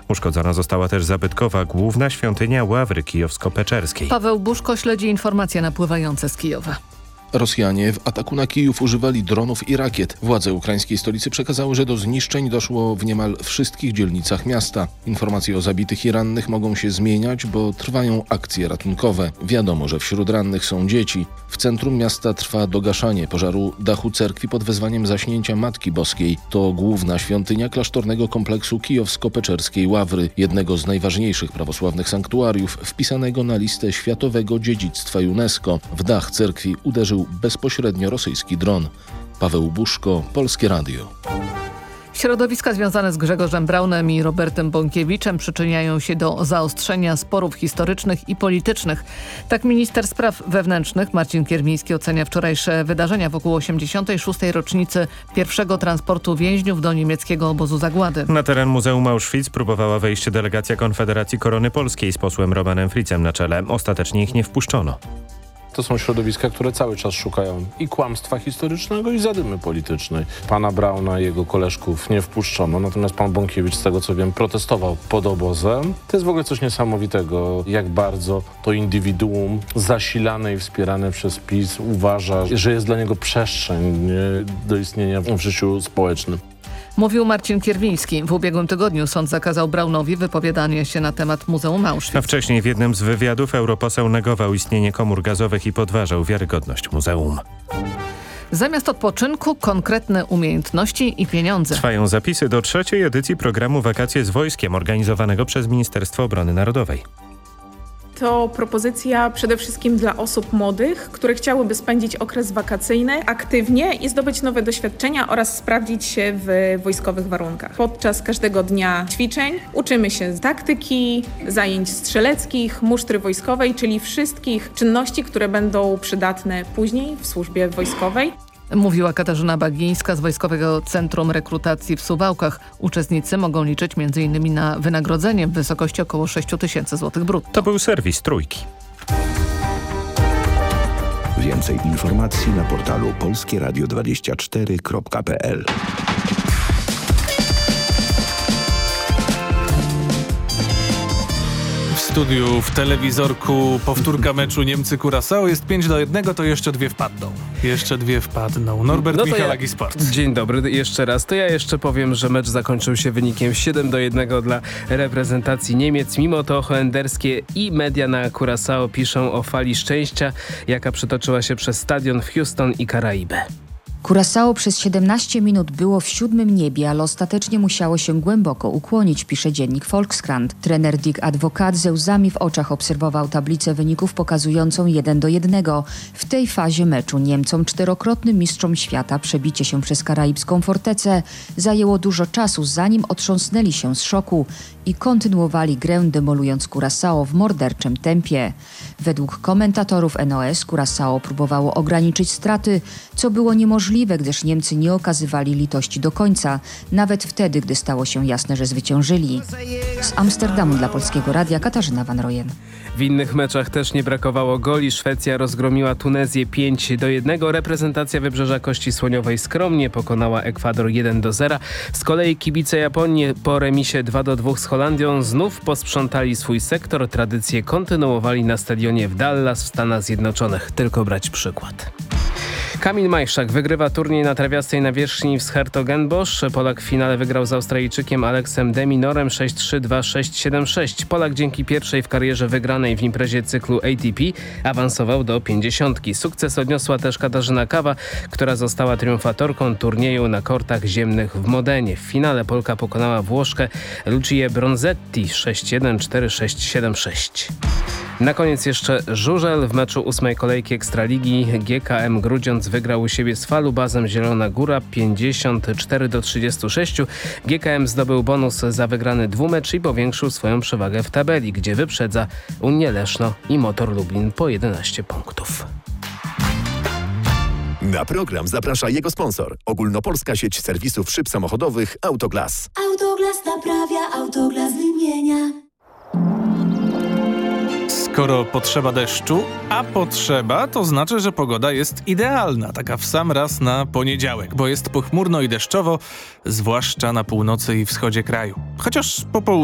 Uszkodzona została też zabytkowa główna świątynia Ławry Kijowsko-Peczerskiej. Paweł Buszko śledzi informacje napływające z Kijowa. Rosjanie w ataku na Kijów używali dronów i rakiet. Władze ukraińskiej stolicy przekazały, że do zniszczeń doszło w niemal wszystkich dzielnicach miasta. Informacje o zabitych i rannych mogą się zmieniać, bo trwają akcje ratunkowe. Wiadomo, że wśród rannych są dzieci. W centrum miasta trwa dogaszanie pożaru dachu cerkwi pod wezwaniem zaśnięcia Matki Boskiej. To główna świątynia klasztornego kompleksu Kijowsko-Peczerskiej Ławry, jednego z najważniejszych prawosławnych sanktuariów, wpisanego na listę Światowego Dziedzictwa UNESCO. W dach cerkwi uderzył bezpośrednio rosyjski dron. Paweł Buszko, Polskie Radio. Środowiska związane z Grzegorzem Braunem i Robertem Bąkiewiczem przyczyniają się do zaostrzenia sporów historycznych i politycznych. Tak minister spraw wewnętrznych Marcin Kierwiński ocenia wczorajsze wydarzenia wokół 86. rocznicy pierwszego transportu więźniów do niemieckiego obozu zagłady. Na teren Muzeum Auschwitz próbowała wejść delegacja Konfederacji Korony Polskiej z posłem Romanem Fritzem na czele. Ostatecznie ich nie wpuszczono. To są środowiska, które cały czas szukają i kłamstwa historycznego, i zadymy politycznej. Pana Brauna i jego koleżków nie wpuszczono, natomiast pan Bąkiewicz, z tego co wiem, protestował pod obozem. To jest w ogóle coś niesamowitego, jak bardzo to indywiduum zasilane i wspierane przez PiS uważa, że jest dla niego przestrzeń do istnienia w życiu społecznym. Mówił Marcin Kierwiński. W ubiegłym tygodniu sąd zakazał Braunowi wypowiadanie się na temat Muzeum Auschwitz. A wcześniej w jednym z wywiadów europoseł negował istnienie komór gazowych i podważał wiarygodność muzeum. Zamiast odpoczynku konkretne umiejętności i pieniądze. Trwają zapisy do 3. edycji programu Wakacje z Wojskiem organizowanego przez Ministerstwo Obrony Narodowej. To propozycja przede wszystkim dla osób młodych, które chciałyby spędzić okres wakacyjny aktywnie i zdobyć nowe doświadczenia oraz sprawdzić się w wojskowych warunkach. Podczas każdego dnia ćwiczeń uczymy się taktyki, zajęć strzeleckich, musztry wojskowej, czyli wszystkich czynności, które będą przydatne później w służbie wojskowej. Mówiła Katarzyna Bagińska z Wojskowego Centrum Rekrutacji w Suwałkach. Uczestnicy mogą liczyć m.in. na wynagrodzenie w wysokości około 6 000 złotych brutto. To był serwis Trójki. Więcej informacji na portalu polskieradio24.pl. W studiu w telewizorku powtórka meczu Niemcy-Curaçao jest 5-1, to jeszcze dwie wpadną. Norbert Michalak i Sport. Dzień dobry, jeszcze raz. To ja jeszcze powiem, że mecz zakończył się wynikiem 7-1 dla reprezentacji Niemiec. Mimo to holenderskie i media na Curaçao piszą o fali szczęścia, jaka przetoczyła się przez stadion w Houston i Karaiby. Curaçao przez 17 minut było w 7. niebie, ale ostatecznie musiało się głęboko ukłonić, pisze dziennik Volkskrant. Trener Dick Advocat ze łzami w oczach obserwował tablicę wyników pokazującą 1-1. W tej fazie meczu Niemcom, 4-krotnym mistrzom świata, przebicie się przez karaibską fortecę zajęło dużo czasu, zanim otrząsnęli się z szoku i kontynuowali grę, demolując Curaçao w morderczym tempie. Według komentatorów NOS Curaçao próbowało ograniczyć straty, co było niemożliwe, gdyż Niemcy nie okazywali litości do końca, nawet wtedy, gdy stało się jasne, że zwyciężyli. Z Amsterdamu dla Polskiego Radia Katarzyna Van Royen. W innych meczach też nie brakowało goli. Szwecja rozgromiła Tunezję 5-1. Reprezentacja Wybrzeża Kości Słoniowej skromnie pokonała Ekwador 1-0. Z kolei kibice Japonii po remisie 2-2 z Holandią znów posprzątali swój sektor. Tradycję kontynuowali na stadionie w Dallas w Stanach Zjednoczonych. Tylko brać przykład. Kamil Majszak wygrywa turniej na trawiastej nawierzchni w Schertogenbosch. Polak w finale wygrał z Australijczykiem Aleksem de Minorem 6-3, 2-6, 7-6. Polak dzięki pierwszej w karierze wygranej w imprezie cyklu ATP awansował do 50. Sukces odniosła też Katarzyna Kawa, która została triumfatorką turnieju na kortach ziemnych w Modenie. W finale Polka pokonała Włoszkę Lucię Bronzetti 6-1, 4-6, 7-6. Na koniec jeszcze żużel. W meczu 8. kolejki Ekstraligi GKM Grudziądz wygrał u siebie z Falubazem Zielona Góra 54-36. GKM zdobył bonus za wygrany dwumecz i powiększył swoją przewagę w tabeli, gdzie wyprzedza Unię Leszno i Motor Lublin po 11 punktów. Na program zaprasza jego sponsor. Ogólnopolska sieć serwisów szyb samochodowych Autoglas. Autoglas naprawia, Autoglas wymienia. Skoro potrzeba deszczu, a potrzeba, to znaczy, że pogoda jest idealna, taka w sam raz na poniedziałek, bo jest pochmurno i deszczowo, zwłaszcza na północy i wschodzie kraju. Chociaż po południu